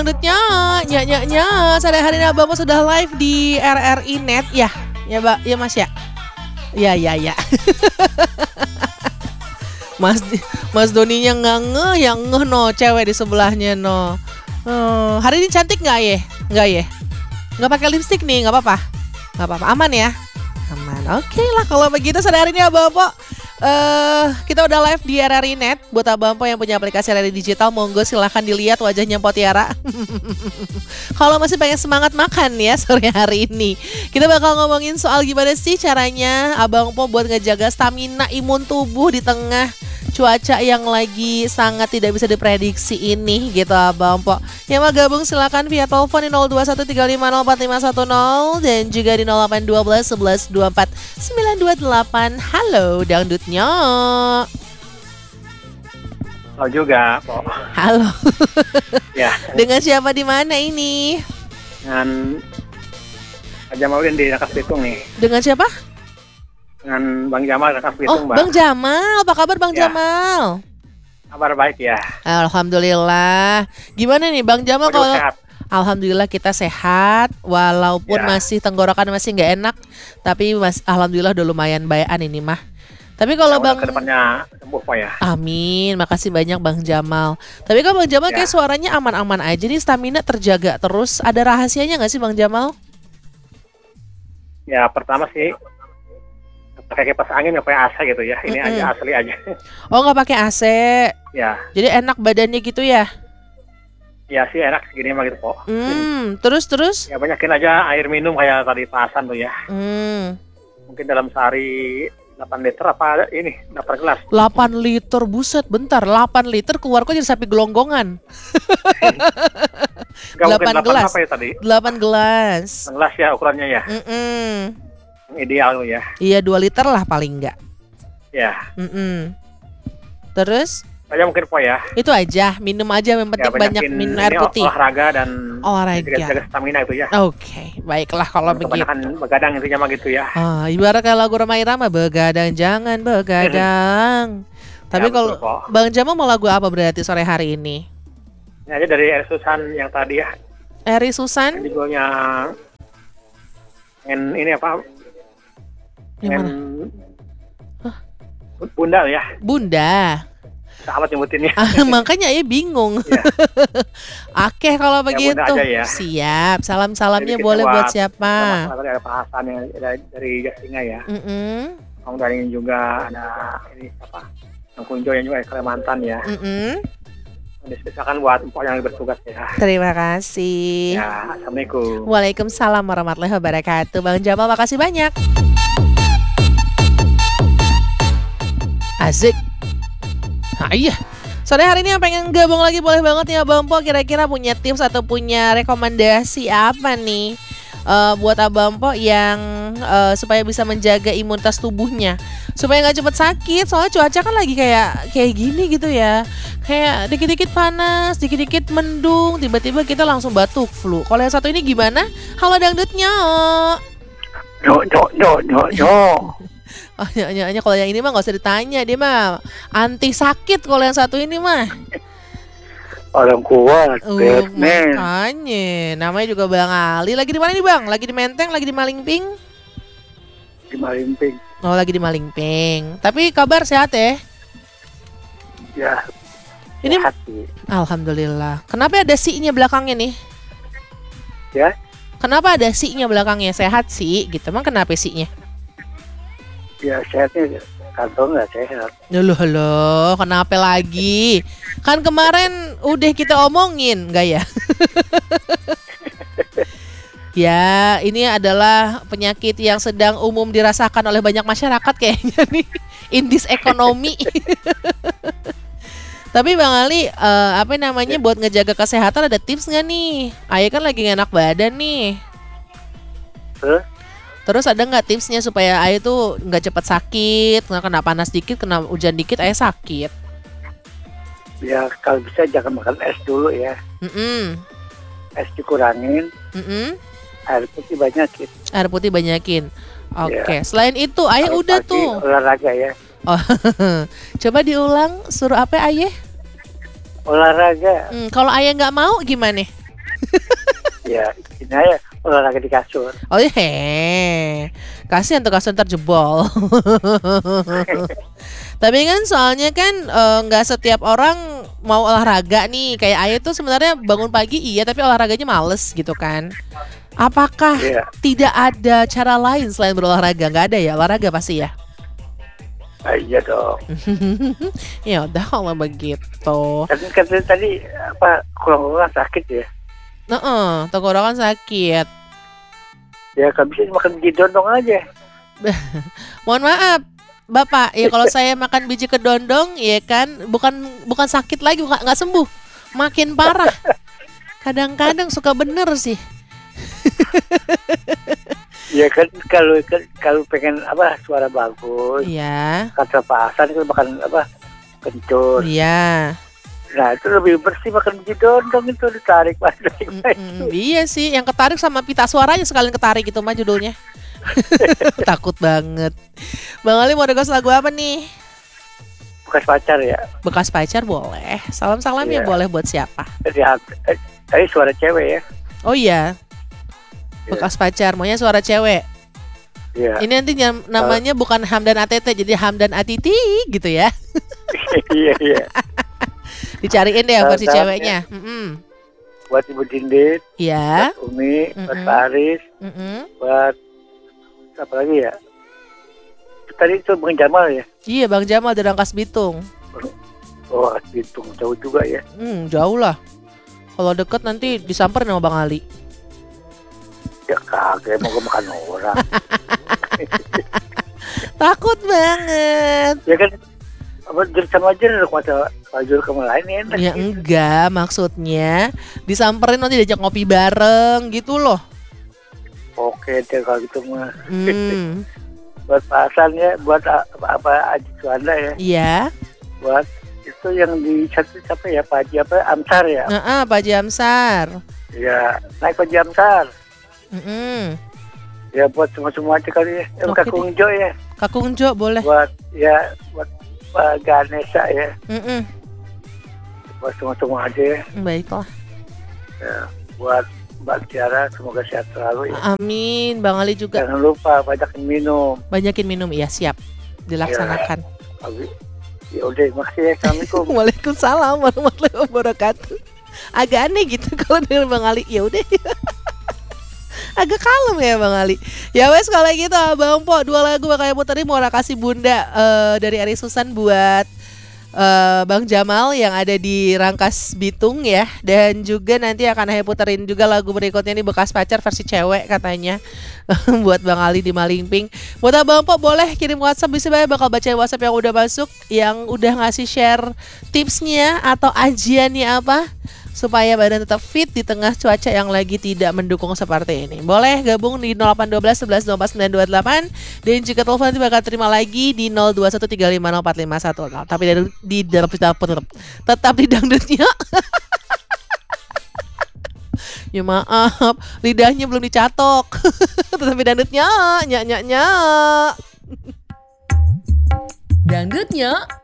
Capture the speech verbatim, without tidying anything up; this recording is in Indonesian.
Dangdutnya, nya nya nya. Pada hari ini Abang sudah live di R R I Net ya, ya Mbak, ya Mas ya, ya ya ya. Mas Mas Doninya nggak ngeh, yang ngeh no, cewek di sebelahnya no. Hmm, hari ini cantik nggak ya? Nggak ya? Nggak pakai lipstick nih, nggak apa-apa, nggak apa-apa, aman ya? Aman. Oke okay lah kalau begitu. Pada hari ini Abang Uh, kita udah live di R R I Net. Buat abang-abang yang punya aplikasi R R I Digital, monggo silahkan dilihat wajahnya Mpok Tiara. Kalau masih pengen semangat makan ya sore hari ini, kita bakal ngomongin soal gimana sih caranya Abang Po buat ngejaga stamina imun tubuh di tengah cuaca yang lagi sangat tidak bisa diprediksi ini gitu Abang Po. Yang mau gabung silakan via telepon di nol dua satu tiga lima nol empat lima satu nol dan juga di nol delapan satu dua satu satu dua empat sembilan dua delapan. Halo dangdutnya. Halo juga, Po. Halo. Ya. Dengan siapa di mana ini? Dengan Pak Jamaludin di Rangkas Bitung nih. Dengan siapa? Dengan Bang Jamal Rangkas Bitung, Oh, Mbak. Bang Jamal. Apa kabar Bang Ya. Jamal? Kabar baik ya. Alhamdulillah. Gimana nih Bang Jamal? Waduh, Kalau sehat. Alhamdulillah kita sehat, walaupun Ya. masih tenggorokan masih nggak enak, tapi mas, alhamdulillah udah lumayan bayan ini mah. Tapi kalau Ya, Bang, kedepannya sembuh, Pak ya. amin, makasih banyak Bang Jamal. Tapi kalau Bang Jamal Ya. kayak suaranya aman-aman aja nih, stamina terjaga terus. Ada rahasianya nggak sih Bang Jamal? Ya, pertama sih pakai kipas angin, nggak pakai A C gitu ya. Ini Mm-mm. aja asli aja. Oh nggak pakai A C, Ya, jadi enak badannya gitu ya? ya sih enak segini mah gitu, Po. Hmm, terus terus? Ya banyakin aja air minum kayak tadi Pak Hasan tuh ya. Hmm. Mungkin dalam sehari delapan liter apa ini, delapan gelas. delapan liter, buset, bentar, delapan liter keluar kok jadi sapi gelonggongan. Nggak mungkin delapan delapan gelas. apa ya tadi? delapan gelas. delapan gelas ya ukurannya ya. Mm-mm. Yang ideal tuh ya. Iya, dua liter lah paling enggak. Ya, Mm-mm. Terus aja mungkin, Po ya. itu aja, minum aja, yang penting Ya, banyak banyakin minum ini air putih. olahraga dan Olahraga. jaga stamina itu ya. Oke, baiklah kalau begitu. Kebanyakan begadang intinya mah gitu ya. Ah, ibarat kayak lagu Rhoma Irama, begadang jangan begadang. Tapi Ya, kalau betul, Po. Bang Jamal mau lagu apa berarti sore hari ini? Ini aja dari Air Susan yang tadi ya. Eri Yang Susan? judulnya en ini apa? Yang En mana? Bunda ya. Bunda. Sahabat nyebutinnya. Ah, makanya ya bingung. Ya. Oke kalau Ya, Bunda begitu. aja ya. Siap. Salam-salamnya Jadi kita boleh buat buat- siapa? Sama tadi ada Pak Hasan yang dari, dari Jasinga ya. Mm-mm. Kemudian juga ada ini apa? Yang Kunjo yang juga dari Kalimantan ya. Mm-mm. Dispesialkan buat empok yang bertugas ya. Terima kasih. Ya, Assalamualaikum. Waalaikumsalam warahmatullahi wabarakatuh. Bang Jamal makasih banyak. Asik. Nah, iya. Sore hari ini yang pengen gabung lagi boleh banget ya Bang Po. Kira-kira punya tips atau punya rekomendasi apa nih eh, buat Abang Po yang eh, supaya bisa menjaga imunitas tubuhnya, supaya nggak cepet sakit. Soalnya cuaca kan lagi kayak kayak gini gitu ya, kayak dikit-dikit panas, dikit-dikit mendung, tiba-tiba kita langsung batuk flu. Kalau yang satu ini gimana? Halo dangdutnya. Yo yo yo yo yo. Oh, nyanyi nyanyi kalau yang ini mah nggak usah ditanya, dia mah anti sakit. Kalau yang satu ini mah Orang kuat, uh, Batman. makanya namanya juga Bang Ali. Lagi di mana nih Bang? Lagi di Menteng, lagi di Malingping? Di Malimping. Oh lagi di Malingping. Tapi kabar sehat ya? Ya, Ini hati. Alhamdulillah. Kenapa ada si-nya belakangnya nih? Ya, Kenapa ada si-nya belakangnya? Sehat sih gitu. Emang kenapa si-nya? ya sehatnya kantong nggak sehat. Loh, loh, kenapa lagi? Kan kemarin udah kita omongin, enggak ya? Ya, ini adalah penyakit yang sedang umum dirasakan oleh banyak masyarakat kayaknya nih. In this economy. Tapi Bang Ali, eh, apa namanya buat ngejaga kesehatan ada tips nggak nih? Ayah kan lagi nggak enak badan nih. Terus? Terus ada nggak tipsnya supaya Ayah tuh nggak cepat sakit, nggak kena panas dikit, kena hujan dikit, Ayah sakit? Ya kalau bisa jangan makan es dulu ya. Mm-mm. Es dikurangin, Mm-mm. air putih banyakin. Air putih banyakin. Oke, Ya. selain itu Ayah Kalau udah pagi tuh. olahraga ya. Oh, coba diulang, suruh apa Ayah? Olahraga Hmm, kalau Ayah nggak mau gimana? Ya, ini aja olahraga di kasur. Oh iya, kasihan tuh kasur ntar jebol. Tapi kan soalnya kan eh, nggak setiap orang mau olahraga nih. Kayak Ayah tuh sebenarnya bangun pagi iya, tapi olahraganya males gitu kan. Apakah Iya. tidak ada cara lain selain berolahraga? Nggak ada ya, olahraga pasti ya. Ah, iya dong. Ya udah kalau begitu. Tadi katanya tadi apa kurang-kurang sakit ya? Heeh, tenggorokan sakit. Ya kan bisa makan biji dondong aja. Mohon maaf, Bapak. Ya kalau saya makan biji kedondong, ya kan bukan bukan sakit lagi, bukan nggak sembuh, makin parah. Kadang-kadang suka bener sih. Ya kan kalau kan kalau pengen apa suara bagus, Iya, kata Pak Hasan itu makan apa kencur. iya. Nah itu lebih bersih makan biji dondong itu ditarik pas tarik Mm-mm, iya sih, yang ketarik sama pita suaranya sekalian ketarik itu mah judulnya. Takut banget. Bang Ali mau request lagu apa nih? bekas pacar ya. Bekas pacar boleh. Salam-salam ya Iya. boleh buat siapa? Tadi eh, tadi suara cewek ya. Oh iya, bekas pacar, maunya suara cewek. Iya. Ini nanti nyam- namanya bukan Hamdan A T T, jadi Hamdan Atiti gitu ya. Iya iya. Dicariin deh versi Salam-salam ceweknya. Mm-mm. Buat Ibu Dindit, Iya. buat Umi, buat Mm-mm. Pak Aris, Mm-mm. buat apa lagi ya? Tadi itu Bang Jamal ya. Iya, Bang Jamal dari Rangkas Bitung. Oh, hitung jauh juga ya. Hmm, jauh lah. Kalau deket nanti disamperin sama Bang Ali. Ya kagak mau gue makan orang. Takut banget. Ya kan apa jeruk sama jeruk masa kalau jeruk sama lain enak. Ya enggak, maksudnya disamperin nanti diajak ngopi bareng gitu loh. Oke deh kalau gitu mah. Hmm, Buat Pak Hasan ya, buat a- apa Aji Suanda ya, iya. buat itu yang di satu siapa ya Pak Haji apa Amsar ya. Heeh, Pak Jamsar. Ya naik Pak Haji Amsar. Mm-mm. Ya buat semua-semua aja kali ya. Eh, Oke Kakung Jo ya. Kakung Jo boleh. Buat ya buat Pak Ganesha ya. Mm-mm. Buat semua-semua aja ya. Baiklah. Ya, buat Mbak Tiara semoga sehat selalu ya. Amin, Bang Ali juga. Jangan lupa banyak minum. Banyakin minum, iya siap. Dilaksanakan. Abi- Ya udah, makasih ya. Assalamualaikum. Waalaikumsalam warahmatullahi wabarakatuh. Agak aneh gitu kalau dengan Bang Ali. Ya udah. Agak kalem ya Bang Ali. Ya wes kalau gitu Bang Po, dua lagu bakal puterin mau kasih Bunda eh, dari Ari Susan buat eh, Bang Jamal yang ada di Rangkas Bitung ya. Dan juga nanti akan saya puterin juga lagu berikutnya nih bekas pacar versi cewek katanya. Buat Bang Ali di Malingping. Buat Abang Po boleh kirim WhatsApp, bisa banyak bakal baca WhatsApp yang udah masuk, yang udah ngasih share tipsnya atau ajiannya apa supaya badan tetap fit di tengah cuaca yang lagi tidak mendukung seperti ini. Boleh gabung di nol delapan satu dua sebelas dua empat sembilan dua delapan dan jika telepon nanti bakal terima lagi di nol dua satu tiga lima nol empat lima satu nol. Tapi di, di dalam tetap di dangdutnya. Ya maaf, lidahnya belum dicatok. Tetapi dangdutnya, nyak nyak nyak. Dangdutnya